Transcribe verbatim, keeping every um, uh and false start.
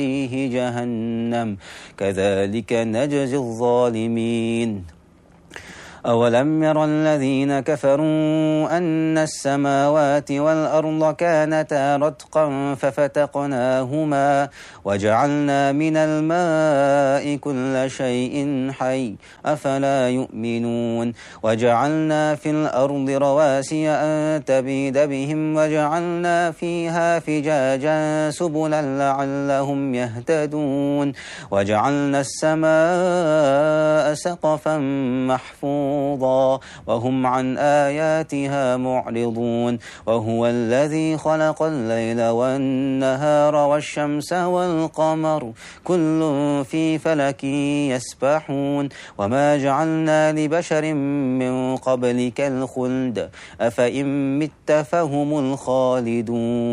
فيه جهنم كذلك نجزي الظالمين. أولم ير الذين كفروا أن السماوات والأرض كانتا رتقا ففتقناهما وجعلنا من الماء كل شيء حي أفلا يؤمنون. وجعلنا في الأرض رواسي أن تبيد بهم وجعلنا فيها فجاجا سبلا لعلهم يهتدون. وجعلنا السماء سقفا محفوظا وهم عن آياتها معرضون. وهو الذي خلق الليل والنهار والشمس والقمر كل في فلك يسبحون. وما جعلنا لبشر من قبلك الخلد أفإن مت فهم الخالدون.